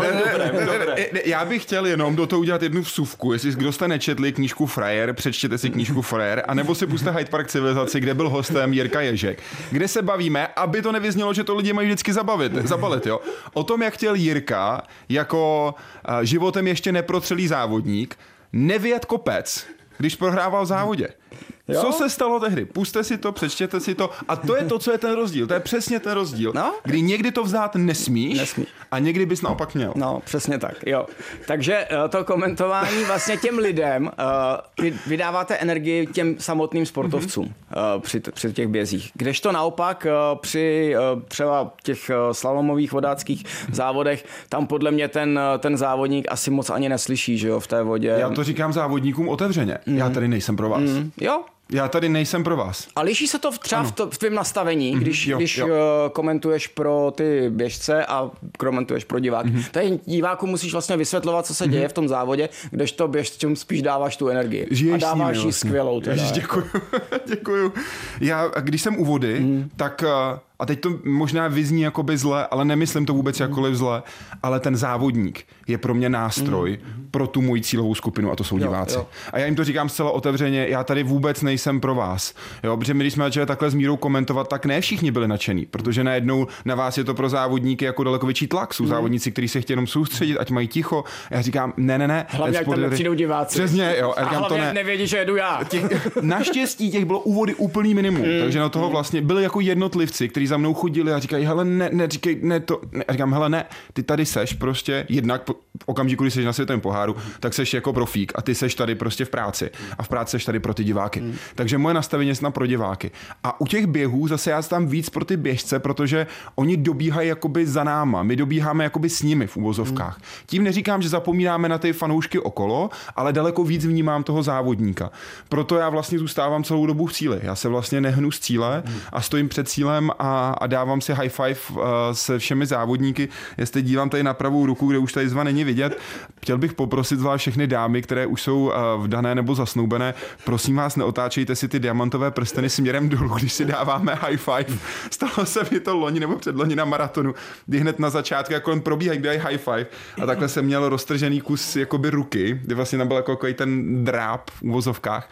Já bych chtěl jenom do toho udělat jednu vsuvku. Jestli kdo jste nečetli knížku Frajer, přečtěte si knížku Frajer, anebo si puste Hyde Park civilizaci, kde byl hostem Jirka Ježek, kde se bavíme, aby to nevyznělo, že to lidi mají vždycky zabavit, zabalit, jo. O tom, jak chtěl Jirka jako životem ještě neprotřelý závodník nevyjet kopec, když prohrával v závodě. Jo? Co se stalo tehdy? Puste si to, přečtěte si to a to je to, co je ten rozdíl. To je přesně ten rozdíl. No? Kdy někdy to vzdát nesmíš Nesmí. a někdy bys naopak měl. No, přesně tak, jo. Takže to komentování vlastně těm lidem uh, vydáváte energii těm samotným sportovcům mm-hmm. uh, při, při těch bězích. Kdežto naopak uh, při uh, třeba těch uh, slalomových vodáckých závodech, tam podle mě ten, uh, ten závodník asi moc ani neslyší, že jo, v té vodě. Já to říkám závodníkům otevřeně. Mm. Já tady nejsem pro vás. Mm. Jo. Já tady nejsem pro vás. A liší se to třeba v, to, v tvém nastavení, mm-hmm, když, jo, když jo. komentuješ pro ty běžce a komentuješ pro diváky. Mm-hmm. Tady diváku musíš vlastně vysvětlovat, co se mm-hmm. děje v tom závodě, kdežto běžcům spíš dáváš tu energii. Žiješ a dáváš jí vlastně. skvělou. Teda. Ježiš, děkuju. děkuju. Já, když jsem u vody, mm. tak... A teď to možná vyzní jakoby zle, ale nemyslím to vůbec mm. jakkoliv zle, ale ten závodník je pro mě nástroj mm. pro tu moji cílovou skupinu a to jsou jo, diváci. Jo. A já jim to říkám zcela otevřeně, já tady vůbec nejsem pro vás. Jo, protože my, když jsme začali takhle s Mírou komentovat, tak ne všichni byli nadšení, protože najednou na vás je to pro závodníky jako daleko větší tlak. Jsou mm. závodníci, kteří se chtějí jenom soustředit, ať mají ticho. A já říkám, ne, ne, ne. Hlavně, jak tam nepřijdou diváci. Přesně, jo. A, a říkám, hlavně to ne. nevědí, že jedu já. Těch, naštěstí těch bylo úvody úplný minimum, mm. takže na toho vlastně byli jako jednotlivci, kteří za mnou chodili a říkají, hele, ne, ne, říkej, ne, to, ne. A říkám, hele, ne, ty tady seš prostě, jednak v okamžiku, kdy seš na světovém poháru, tak seš jako profík a ty seš tady prostě v práci a v práci seš tady pro ty diváky. Mm. Takže moje nastavení je snad pro diváky. A u těch běhů zase já tam víc pro ty běžce, protože oni dobíhají jakoby za náma, my dobíháme jakoby s nimi v uvozovkách. Mm. Tím neříkám, že zapomínáme na ty fanoušky okolo, ale daleko víc vnímám toho závodníka. Proto já vlastně zůstávám celou dobu v cíli. Já se vlastně nehnu z cíle a stojím před cílem a, a dávám si high five uh, se všemi závodníky. Jestli dívám tady na pravou ruku, kde už tady zva není vidět, chtěl bych poprosit zvlášť všechny dámy, které už jsou uh, vdané nebo zasnoubené, prosím vás, neotáčejte si ty diamantové prsteny směrem dolů, když si dáváme high five. Stalo se mi to loni nebo předloni na maratonu, kdy hned na začátku jako jen probíhají, kdy high five a takhle jsem měl roztržený kus jakoby ruky, kdy vlastně tam byl jako ten dráp v uvozovkách.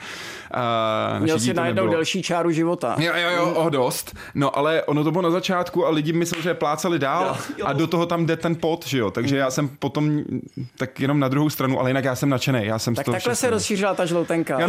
Uh, Měl si najednou delší čáru života. Jo, jo, jo, o dost. No, ale ono to bylo na začátku a lidi mysleli, že plácali dál jo, jo. a do toho tam jde ten pot, že jo. Takže mm. já jsem potom tak jenom na druhou stranu, ale jinak já jsem nadšenej. Já jsem tak takhle šťastný. Se rozšířila ta žloutenka.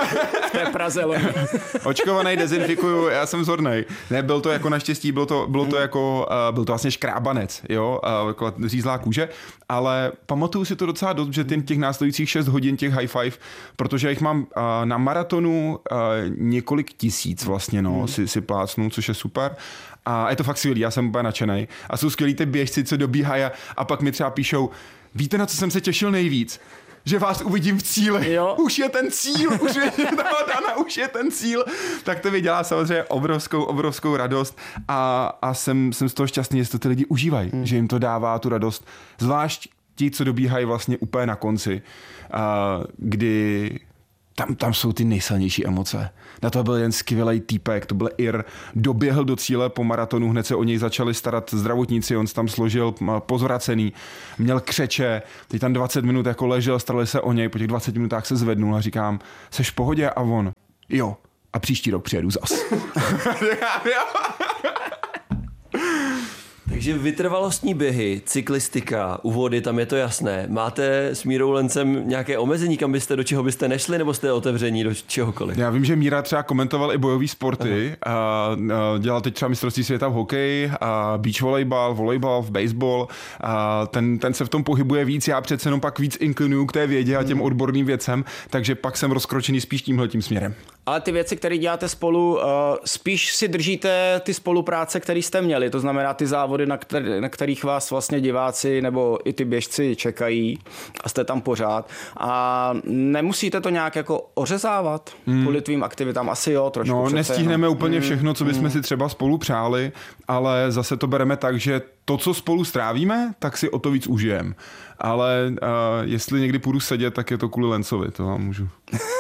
V té Praze. Očkovaný, dezinfikuju, já jsem zornej. Ne, byl to jako naštěstí, bylo to, bylo to jako, uh, byl to vlastně škrábanec, jo, uh, jako řízlá kůže, ale pamatuju si to docela dost, že těch následujících šest hodin těch high five, protože jich mám uh, na maratonu uh, několik tisíc vlastně, no, hmm. si, si plácnu, což je super. A je to fakt skvělý, já jsem úplně nadšenej. A jsou skvělí ty běžci, co dobíhají a, a pak mi třeba píšou, víte, na co jsem se těšil nejvíc? Že vás uvidím v cíli. Jo. Už je ten cíl, už je, Dana, už je ten cíl. Tak to mi dělá samozřejmě obrovskou, obrovskou radost a, a jsem, jsem z toho šťastný, že to ty lidi užívají, hmm. že jim to dává tu radost. Zvlášť ti, co dobíhají vlastně úplně na konci, uh, kdy tam, tam jsou ty nejsilnější emoce. Na to byl jen skvělý týpek, to byl Ir, doběhl do cíle po maratonu, hned se o něj začali starat zdravotníci, on se tam složil pozvracený, měl křeče, teď tam dvacet minut jako ležel, starali se o něj, po těch dvaceti minutách se zvednul a říkám, seš v pohodě? A on, jo, a příští rok přijedu zas. Takže vytrvalostní běhy, cyklistika, úvody, tam je to jasné. Máte s Mírou Lencem nějaké omezení, kam byste, do čeho byste nešli, nebo jste otevření do čehokoliv? Já vím, že Míra třeba komentoval i bojové sporty. A, a dělal teď třeba mistrovství světa v hokeji, a beach volejbal, volejbal, v baseball. A ten, ten se v tom pohybuje víc, já přece jenom pak víc inklinuju k té vědě a těm odborným věcem, takže pak jsem rozkročený spíš tímhletím směrem. Ale ty věci, které děláte spolu, spíš si držíte ty spolupráce, které jste měli, to znamená ty závody, na, který, na kterých vás vlastně diváci nebo i ty běžci čekají a jste tam pořád. A nemusíte to nějak jako ořezávat hmm. kvůli tvým aktivitám? Asi jo, trošku. No, nestihneme jenom. úplně všechno, co bychom hmm. si třeba spolu přáli, ale zase to bereme tak, že to, co spolu strávíme, tak si o to víc užijeme. Ale uh, jestli někdy půjdu sedět, tak je to kvůli Lencovi, to vám můžu.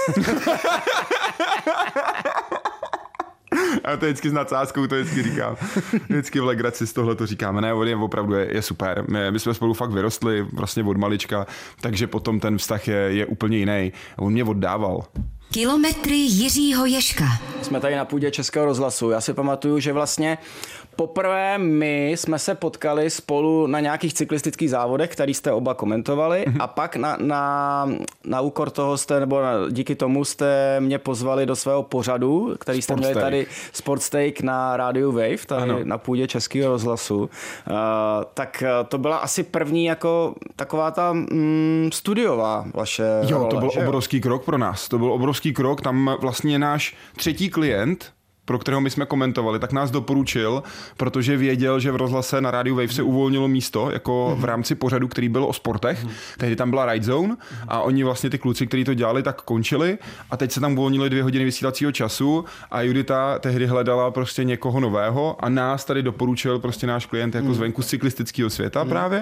A to je vždycky s nadsázkou, to vždycky říkám. Vždycky v legraci z tohle to říkáme. Ne, on je opravdu je, je super. My, my jsme spolu fakt vyrostli vlastně od malička, takže potom ten vztah je, je úplně jiný. On mě oddával. Kilometry Jiřího Ježka. Jsme tady na půdě Českého rozhlasu. Já si pamatuju, že vlastně poprvé my jsme se potkali spolu na nějakých cyklistických závodech, který jste oba komentovali, mm-hmm. a pak na, na, na úkor toho jste, nebo na, díky tomu jste mě pozvali do svého pořadu, který jste měli tady Sportstake na rádiu Wave, tady ano. na půdě Českého rozhlasu. Uh, tak to byla asi první jako taková ta mm, studiová vaše Jo, role, to byl že? obrovský krok pro nás. To byl obrovský krok, tam vlastně náš třetí klient, pro kterého my jsme komentovali, tak nás doporučil, protože věděl, že v rozhlase na rádiu Wave se uvolnilo místo jako v rámci pořadu, který byl o sportech. Tehdy tam byla Ride Zone a oni vlastně ty kluci, kteří to dělali, tak končili a teď se tam uvolnili dvě hodiny vysílacího času a Judita tehdy hledala prostě někoho nového a nás tady doporučil prostě náš klient jako zvenku z cyklistického světa právě.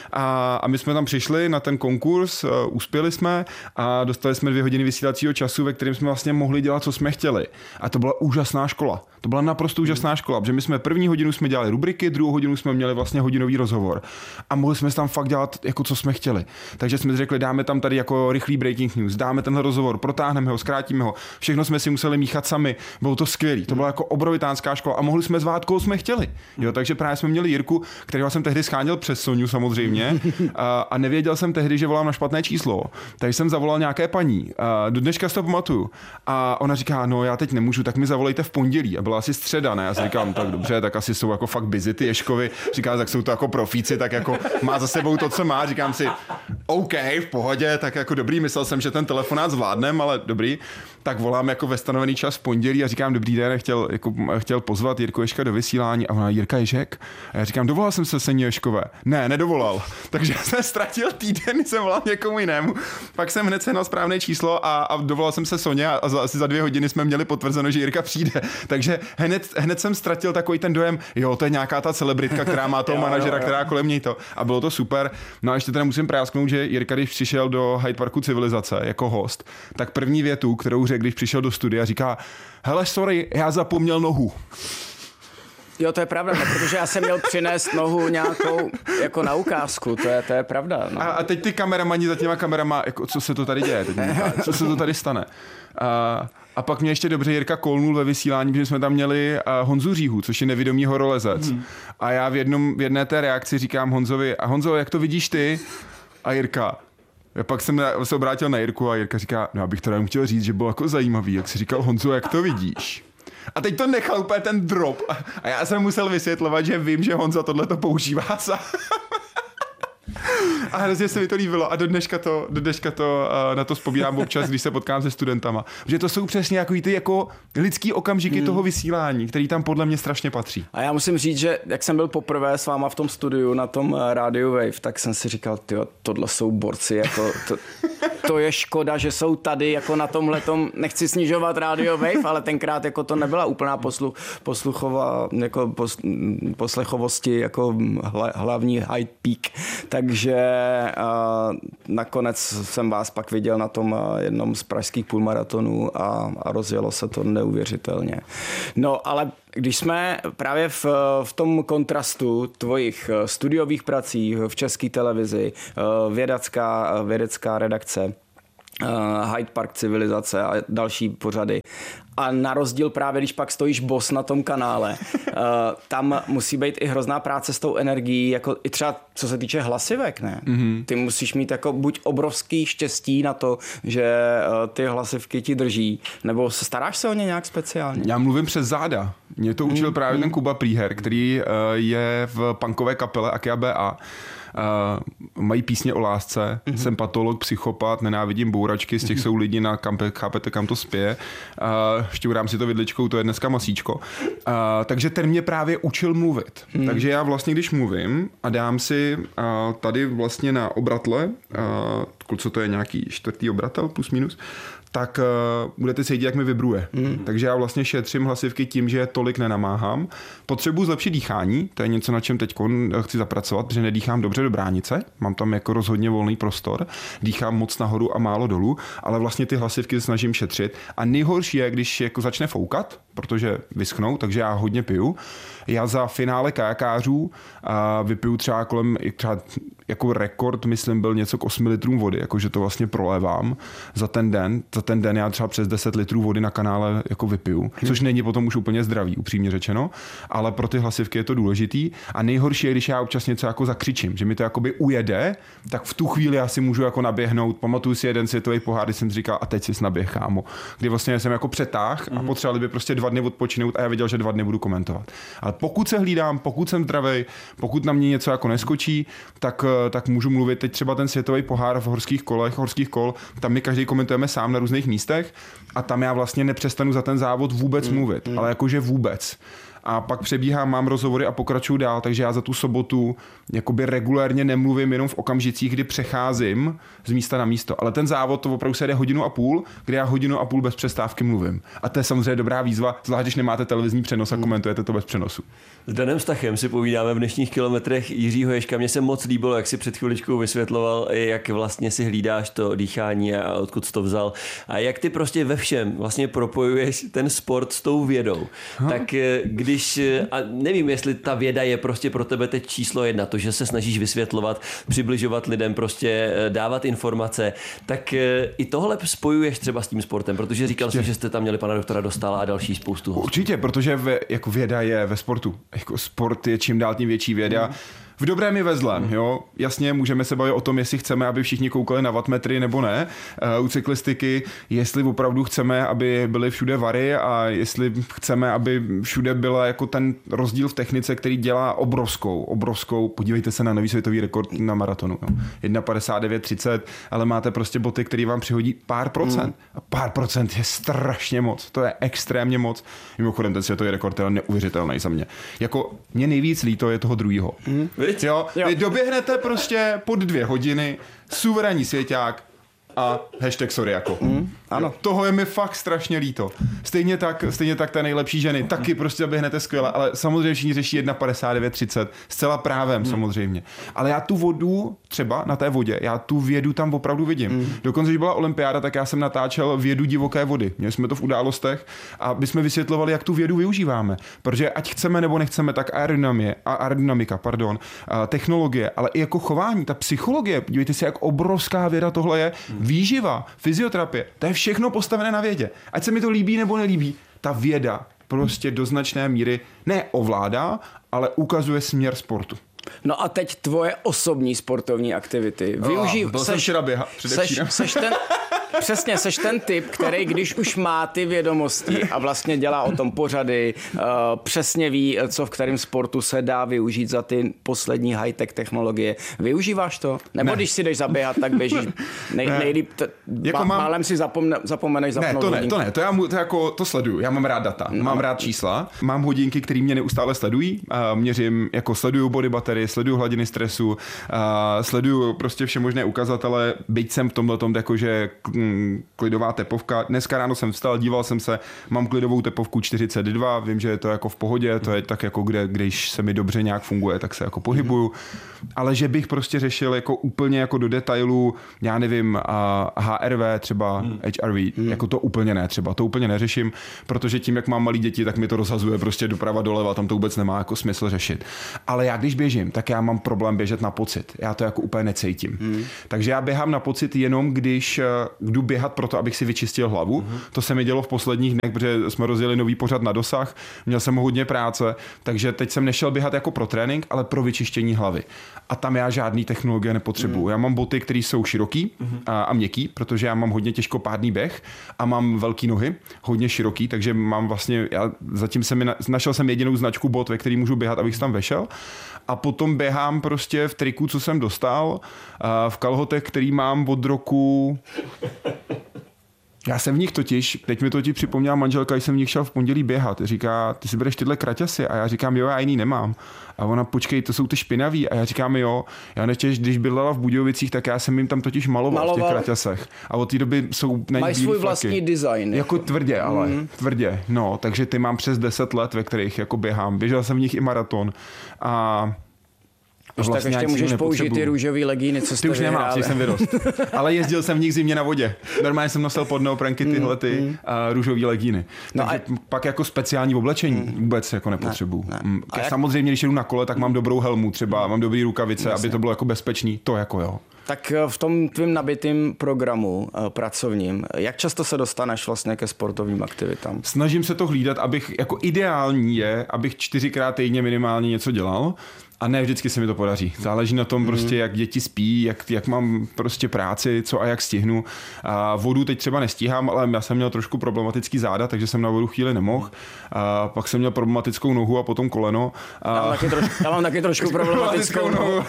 A, a my jsme tam přišli na ten konkurs, uh, uspěli jsme a dostali jsme dvě hodiny vysílacího času, ve kterém jsme vlastně mohli dělat, co jsme chtěli. A to byla úžasná škola. To byla naprosto úžasná škola, protože my jsme první hodinu jsme dělali rubriky, druhou hodinu jsme měli vlastně hodinový rozhovor. A mohli jsme tam fakt dělat, jako co jsme chtěli. Takže jsme řekli, dáme tam tady jako rychlý breaking news, dáme tenhle rozhovor, protáhneme ho, zkrátíme ho. Všechno jsme si museli míchat sami. Bylo to skvělé. To byla jako obrovitánská škola a mohli jsme zvát, koho jsme chtěli. Jo, takže právě jsme měli Jirku, kterého jsem tehdy scháněl přes Soňu samozřejmě. A, a nevěděl jsem tehdy, že volám na špatné číslo. Takže jsem zavolal nějaké paní. A do dneška si to pamatuju. A ona říká, no já teď nemůžu, tak mi zavolejte v pondělí. A byla asi středa, ne? Já si říkám, tak dobře, tak asi jsou jako fakt busy ty Ježkovi. Říká, tak jsou to jako profíci, tak jako má za sebou to, co má. Říkám si, OK, v pohodě, tak jako dobrý, myslel jsem, že ten telefonát zvládnem, ale dobrý. Tak volám jako ve stanovený čas v pondělí a říkám, dobrý den, chtěl, jako, chtěl pozvat Jirku Ježka do vysílání a ona, Jirka Ježek? A já říkám, dovolal jsem se Seni Ježkové. Ne, nedovolal. Takže jsem ztratil týden, jsem volal někomu jinému. Pak jsem hned sehnal správné číslo a, a dovolal jsem se Soně a za, asi za dvě hodiny jsme měli potvrzeno, že Jirka přijde. Takže hned, hned jsem ztratil takový ten dojem, jo, to je nějaká ta celebritka, která má toho manažera, která kolem něj to. A bylo to super. No a ještě teda musím prásknout, že Jirka, když přišel do Hyde Parku Civilizace jako host, tak první větu, kterou řekl, když přišel do studia, říká, hele, sorry, já zapomněl nohu. Jo, to je pravda, no, protože já jsem měl přinést nohu nějakou jako na ukázku, to je, to je pravda. No. A, a teď ty kameramani za těma kamerama, jako, co se to tady děje, teď co se to tady stane. A, a pak mě ještě dobře Jirka kolnul ve vysílání, protože jsme tam měli Honzu Říhu, což je nevědomý horolezec. Hmm. A já v, jednom, v jedné té reakci říkám Honzovi, a Honzo, jak to vidíš ty? A Jirka, já pak jsem se obrátil na Jirku a Jirka říká, no já bych teda chtěl říct, že bylo jako zajímavý, jak si říkal, Honzo, jak to vidíš? A teď to nechal úplně ten drop. A já jsem musel vysvětlovat, že vím, že Honza tohle to používá. A hrozně se mi to líbilo a do dneška to, do dneška to na to vzpomínám občas, když se potkám se studentama. Že to jsou přesně jako ty jako lidský okamžiky hmm. toho vysílání, který tam podle mě strašně patří. A já musím říct, že jak jsem byl poprvé s váma v tom studiu na tom rádiu Wave, tak jsem si říkal, tyjo, tohle jsou borci, jako to, to je škoda, že jsou tady jako na tomhletom, nechci snižovat rádio Wave, ale tenkrát jako to nebyla úplná poslu, posluchová, jako pos, poslechovosti, jako hla, hlavní high peak. Takže uh, nakonec jsem vás pak viděl na tom uh, jednom z pražských půlmaratonů a, a rozjelo se to neuvěřitelně. No, ale když jsme právě v, v tom kontrastu tvojich studiových prací v České televizi, uh, vědecká, vědecká redakce, uh, Hyde Park Civilizace a další pořady, A na rozdíl právě, když pak stojíš bos na tom kanále, uh, tam musí být i hrozná práce s tou energií, jako i třeba co se týče hlasivek, ne? Mm-hmm. Ty musíš mít jako buď obrovský štěstí na to, že uh, ty hlasivky ti drží, nebo staráš se o ně nějak speciálně? Já mluvím přes záda. Mě to učil mm-hmm. právě ten Kuba Prýher, který uh, je v punkové kapele Akia B A. Uh, mají písně o lásce, mm-hmm. jsem patolog, psychopat, nenávidím bouračky, z těch mm-hmm. jsou lidi na kam, chápete, kam to spěje. Uh, šťourám si to vidličkou, to je dneska masíčko. Uh, takže ten mě právě učil mluvit. Mm. Takže já vlastně, když mluvím a dám si uh, tady vlastně na obratle, uh, co to je, nějaký čtvrtý obratel, plus minus, tak uh, budete cítit, jak mi vibruje. Mm. Takže já vlastně šetřím hlasivky tím, že tolik nenamáhám. Potřebuji zlepšit dýchání, to je něco, na čem teď chci zapracovat, protože nedýchám dobře do bránice, mám tam jako rozhodně volný prostor, dýchám moc nahoru a málo dolů, ale vlastně ty hlasivky se snažím šetřit. A nejhorší je, když jako začne foukat, protože vyschnou, takže já hodně piju. Já za finále kajakářů a vypiju třeba kolem, třeba jako rekord, myslím, byl něco k osmi litrům vody, jakože to vlastně prolévám za ten den. Za ten den já třeba přes deset litrů vody na kanále jako vypiju, což není potom už úplně zdravý, upřímně řečeno, ale pro ty hlasivky je to důležitý. A nejhorší je, když já občas něco jako zakřičím, že mi to jakoby ujede, tak v tu chvíli já si můžu jako naběhnout. Pamatuju si jeden světový pohár, kdy jsem říkal, a teď si naběh, kámo. Kdy vlastně jsem jako přetáh a potřebovali by prostě dva dny odpočinout a já věděl, že dva dny budu komentovat. Ale pokud se hlídám, pokud jsem zdravý, pokud na mě něco jako neskočí, tak, tak můžu mluvit. Teď třeba ten světový pohár v horských kolech, horských kol, tam my každý komentujeme sám na různých místech a tam já vlastně nepřestanu za ten závod vůbec mm. mluvit, mm. ale jakože vůbec. A pak přebíhám, mám rozhovory a pokračuju dál, takže já za tu sobotu jakoby regulérně nemluvím jenom v okamžicích, kdy přecházím z místa na místo. Ale ten závod to opravdu se jde hodinu a půl, kdy já hodinu a půl bez přestávky mluvím. A to je samozřejmě dobrá výzva, zvlášť když nemáte televizní přenos a komentujete to bez přenosu. S Danem Stachem si povídáme v dnešních kilometrech Jiřího Ježka. Mně se moc líbilo, jak si před chviličkou vysvětloval, jak vlastně si hlídáš to dýchání a odkud jsi to vzal. A jak ty prostě ve všem vlastně propojuješ ten sport s tou vědou. Ha. Tak když, a nevím, jestli ta věda je prostě pro tebe teď číslo jedna, to, že se snažíš vysvětlovat, přibližovat lidem, prostě dávat informace, tak i tohle spojuješ třeba s tím sportem, protože říkal jsi, že jste tam měli pana doktora Dostála a další spoustu hostů. Určitě, protože ve, jako věda je ve sportu. Jako sport je čím dál tím větší věda. Mm. V dobrém i ve zlém, mm. jo. Jasně, můžeme se bavit o tom, jestli chceme, aby všichni koukali na wattmetry nebo ne. Uh, u cyklistiky, jestli opravdu chceme, aby byly všude vary a jestli chceme, aby všude byla jako ten rozdíl v technice, který dělá obrovskou, obrovskou, podívejte se na nový světový rekord na maratonu. Jo. jedna padesát devět třicet, ale máte prostě boty, které vám přihodí pár procent. Mm. A pár procent je strašně moc. To je extrémně moc. Mimochodem, ten světový rekord je neuvěřitelný za mě. Jako mě nejvíc líto je toho druhýho. Mm. Jo, jo. Vy doběhnete prostě pod dvě hodiny, suverénní svěťák a hashtag sorry jako. Mm, ano. Toho je mi fakt strašně líto. Stejně tak, stejně tak té nejlepší ženy, taky prostě doběhnete skvěle, ale samozřejmě všichni řeší jedna padesát devět třicet, zcela právem mm. samozřejmě. Ale já tu vodu, třeba na té vodě, já tu vědu tam opravdu vidím. Mm. Dokonce, když byla olympiáda, tak já jsem natáčel vědu divoké vody. Měli jsme to v Událostech a my jsme vysvětlovali, jak tu vědu využíváme. Protože ať chceme nebo nechceme, tak aerodynamie, aerodynamika, pardon, technologie, ale i jako chování, ta psychologie, podívejte si, jak obrovská věda tohle je. Mm. Výživa, fyzioterapie, to je všechno postavené na vědě. Ať se mi to líbí nebo nelíbí, ta věda prostě do značné míry neovládá, ale ukazuje směr sportu. No a teď tvoje osobní sportovní aktivity. Využij, oh, byl seš, jsem včera běhat, seš, seš ten, přesně, seš ten typ, který když už má ty vědomosti a vlastně dělá o tom pořady, uh, přesně ví, co v kterém sportu se dá využít za ty poslední high-tech technologie. Využíváš to? Nebo ne. Když si jdeš zaběhat, tak běžíš nej, ne. nejlíp, t- jako má, mám... málem si zapomne, zapomeneš zapnout ne, to ne, hodinku. to ne, to já mu, to jako, to sleduju, já mám rád data, no. Mám rád čísla, mám hodinky, které mě neustále sledují, uh, měřím, jako sleduju body battery, sleduju hladiny stresu, uh, sleduju prostě vše možné ukazatele, byť jsem v tomhletom jakože mm, klidová tepovka. Dneska ráno jsem vstal, díval jsem se, mám klidovou tepovku čtyřicet dva, vím, že je to jako v pohodě, to je tak jako kde, když se mi dobře nějak funguje, tak se jako pohybuju, ale že bych prostě řešil jako úplně jako do detailu, já nevím, uh, H R V třeba, hmm. H R V, hmm. jako to úplně ne třeba, to úplně neřeším, protože tím, jak mám malý děti, tak mi to rozhazuje prostě doprava doleva, tam to vůbec nemá jako smysl řešit. Ale já když běžím, tak já mám problém běžet na pocit. Já to jako úplně necítím. Hmm. Takže já běhám na pocit jenom, když, jdu běhat proto, abych si vyčistil hlavu. Mm-hmm. To se mi dělo v posledních dnech, protože jsme rozjeli nový pořad na dosah, měl jsem hodně práce, takže teď jsem nešel běhat jako pro trénink, ale pro vyčištění hlavy. A tam já žádný technologie nepotřebuju. Mm. Já mám boty, které jsou široký mm-hmm. a, a měkký, protože já mám hodně těžkopádný běh a mám velký nohy, hodně široký, takže mám vlastně, já zatím jsem na, našel jsem jedinou značku bot, ve který můžu běhat, abych tam vešel. A potom běhám prostě v triku, co jsem dostal, v kalhotech, který mám od roku... Já jsem v nich totiž, teď mi to ti připomněla manželka, když jsem v nich šel v pondělí běhat. Říká, ty si bereš tyhle kraťasy a já říkám, jo, já jiný nemám. A ona, počkej, to jsou ty špinavý. A já říkám, jo, já nechtěž, když bydlela v Budějovicích, tak já jsem jim tam totiž maloval, maloval. v těch kraťasech. A od té doby jsou na mají svůj vlastní flaky. design. Jako tvrdě, ale mm. tvrdě. No, takže ty mám přes deset let, ve kterých jako běhám. Běžel jsem v nich i maraton. A Vlastně tak ještě můžeš použít ty růžový legíny, co jste Ty už nemám, co jsem vyrost. Ale jezdil jsem v nich zimně na vodě. Normálně jsem nosil pod neoprenky tyhle ty mm, mm. růžový legíny. No takže a... pak jako speciální oblečení mm. vůbec jako nepotřebuju. Ne, ne. Jak... Samozřejmě, když jedu na kole, tak mám dobrou helmu třeba, mám dobrý rukavice, Jasně. aby to bylo jako bezpečný. To jako jo. Tak v tom tvým nabitým programu pracovním, jak často se dostaneš vlastně ke sportovním aktivitám? Snažím se to hlídat, abych, jako ideální je, abych čtyřikrát týdně minimálně něco dělal. A ne vždycky se mi to podaří. Záleží na tom, mm. prostě, jak děti spí, jak, jak mám prostě práci, co a jak stihnu. A vodu teď třeba nestíhám, ale já jsem měl trošku problematický záda, takže jsem na vodu chvíli nemohl. A pak jsem měl problematickou nohu a potom koleno. A... Já, mám taky trošku, já mám taky trošku problematickou nohu.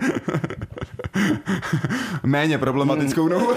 Méně problematickou nohu.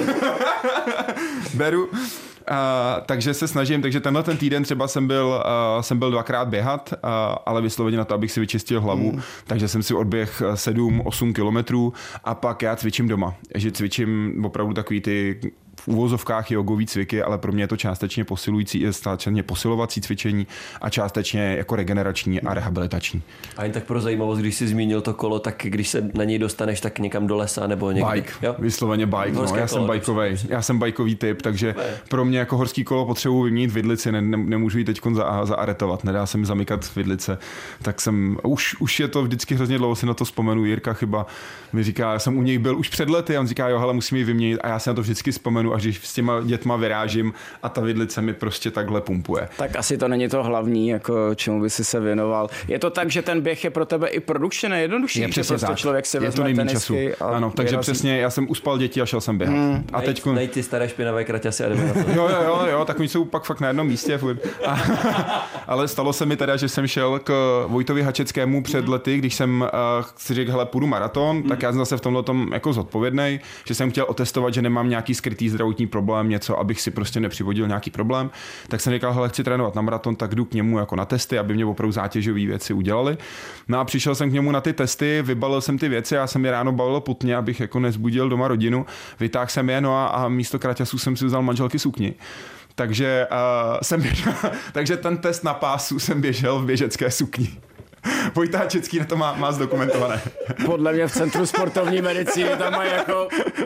Beru. Uh, takže se snažím, takže tenhle ten týden třeba jsem byl, uh, jsem byl dvakrát běhat, uh, ale vysloveně na to, abych si vyčistil hlavu, mm. takže jsem si odběh sedm osm kilometrů a pak já cvičím doma, že cvičím opravdu takový ty v uvozovkách jogový cviky, ale pro mě je to částečně posilující, částečně posilovací cvičení a částečně jako regenerační a rehabilitační. A jen tak pro zajímavost, když jsi zmínil to kolo, tak když se na něj dostaneš, tak někam do lesa nebo někde. Bike, jo? Vysloveně bike, no, já jsem bajkovej, já jsem bajkový typ, takže ne. pro mě jako horský kolo potřebuji vyměnit vidlici, ne, ne, nemůžu ji teď za, zaaretovat, nedá se mi zamykat vidlice, tak jsem, už, už je to vždycky hrozně dlouho, si na to vzpomenu, Jirka chyba mi říká, já jsem u něj byl už před lety, a on říká, jo, hele, musím ji vyměnit a já si na to vždycky vzpomenu, až když s těma dětma vyrážím a ta vidlice mi prostě takhle pumpuje. Tak asi to není to hlavní, jako čemu by si se věnoval. Je to tak, že ten běh je pro tebe i produkčně nejjednodušší, že prostě tak. Člověk si vezme tenisky a ano, takže vyrazí. Přesně, já jsem uspal děti a šel jsem běhat. Hmm. A teď najít ty staré špinavé kraťasy a jdeme na to. Jo, jo, jo, jo, tak oni jsou pak fakt na jednom místě. A, ale stalo se mi teda, že jsem šel k Vojtovi Hačeckému před lety, když jsem uh, si řekl, hele, půjdu maraton, hmm. tak já jsem zase v tomhle tom jako zodpovědnej, že jsem chtěl otestovat, že nemám nějaký skrytý zdravotní problém, něco, abych si prostě nepřivodil nějaký problém, tak jsem říkal, hele, chci trénovat na maraton, tak jdu k němu jako na testy, aby mě opravdu zátěžové věci udělali. No a přišel jsem k němu na ty testy, vybalil jsem ty věci, já jsem je ráno balil putně, abych jako nezbudil doma rodinu, vytáhl jsem je, no a, a místo kraťasů jsem si vzal manželky sukni. Takže uh, jsem běžel, takže ten test na pásu jsem běžel v běžecké sukni. Vojta Hačecký na to má, má zdokumentované. Podle mě v Centru sportovní medicíny tam má jako...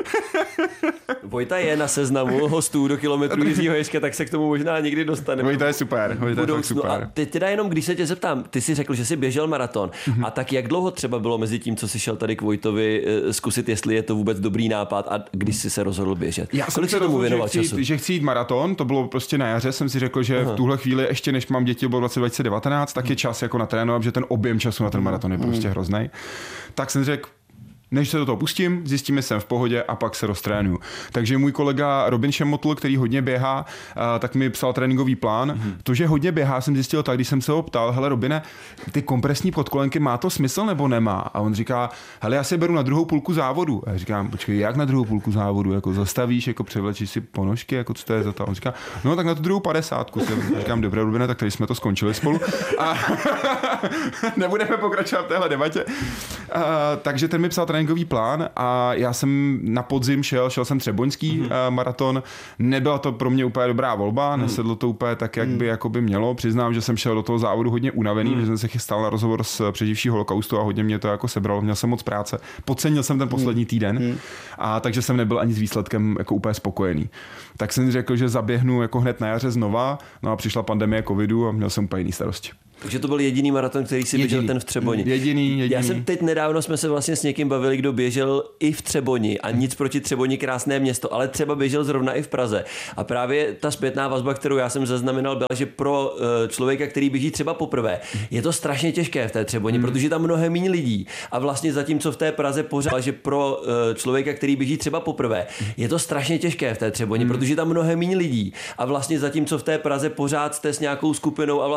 Vojta je na seznamu hostů do kilometru Jiřího Ježka, tak se k tomu možná někdy dostane. Vojta je super, Vojta je fakt super. A teď teda jenom, když se tě zeptám, ty jsi řekl, že jsi běžel maraton. Mm-hmm. A tak jak dlouho třeba bylo mezi tím, co jsi šel tady k Vojtovi zkusit, jestli je to vůbec dobrý nápad a když jsi se rozhodl běžet? Já jsem se tomu věnoval že, chci, že chci jít maraton, to bylo prostě na jaře, jsem si řekl, že Aha. v tuhle chvíli ještě než mám děti, bylo v roce dva tisíce devatenáct, tak je čas jako natrénovat, že ten objem času na ten maraton je prostě hrozný. Tak jsem řekl, než se do toho pustím, zjistíme, jsem v pohodě a pak se roztrénuju. Takže můj kolega Robin Šemotl, který hodně běhá, tak mi psal tréninkový plán. Mm-hmm. To, že hodně běhá, jsem zjistil tak, když jsem se ho ptal, hele Robine, ty kompresní podkolenky, má to smysl nebo nemá? A on říká, hele, já se beru na druhou půlku závodu. A já říkám, počkej, jak na druhou půlku závodu? Jako zastavíš, jako převlečíš si ponožky, jako co to je za to? A on říká, no tak na tu druhou padesátku. Já říkám, dobré Robine, tak tady jsme to skončili spolu. A nebudeme pokračovat v téhle debatě. A, takže ten mi psal tréninkový plán a já jsem na podzim šel, šel jsem třeboňský mm-hmm. maraton. Nebyla to pro mě úplně dobrá volba, mm-hmm. nesedlo to úplně tak, jak by, jako by mělo. Přiznám, že jsem šel do toho závodu hodně unavený, mm-hmm. protože jsem se chystal na rozhovor s přeživší holokaustu a hodně mě to jako sebralo. Měl jsem moc práce. Podcenil jsem ten poslední týden mm-hmm. a takže jsem nebyl ani s výsledkem jako úplně spokojený. Tak jsem řekl, že zaběhnu jako hned na jaře znova, no a přišla pandemie covidu a měl jsem úplně jiný starosti. Takže to byl jediný maraton, který si běžel ten v Třeboni. Jediný, jediný. Já jsem teď nedávno jsme se vlastně s někým bavili, kdo běžel i v Třeboni a nic proti Třeboni, krásné město, ale třeba běžel zrovna i v Praze. A právě ta zpětná vazba, kterou já jsem zaznamenal, byla, že pro člověka, který běží třeba poprvé, je to strašně těžké v té Třeboni, hmm. protože tam mnohem méně lidí. A vlastně zatímco v té Praze pořád, že pro člověka, který běží třeba poprvé, je to strašně těžké v té Třeboni, hmm. protože tam mnohem méně lidí. A vlastně zatímco v té Praze pořád jste s nějakou skupinou a